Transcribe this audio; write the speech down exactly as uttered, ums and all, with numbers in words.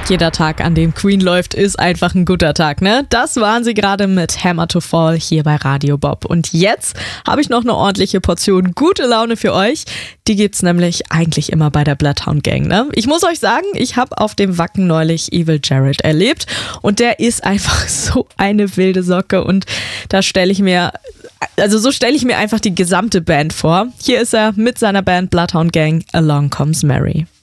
Jeder Tag, an dem Queen läuft, ist einfach ein guter Tag, ne? Das waren sie gerade mit Hammer to Fall hier bei Radio Bob. Und jetzt habe ich noch eine ordentliche Portion gute Laune für euch. Die gibt's nämlich eigentlich immer bei der Bloodhound Gang, ne? Ich muss euch sagen, ich habe auf dem Wacken neulich Evil Jared erlebt und der ist einfach so eine wilde Socke und da stelle ich mir, also so stelle ich mir einfach die gesamte Band vor. Hier ist er mit seiner Band Bloodhound Gang, Along Comes Mary.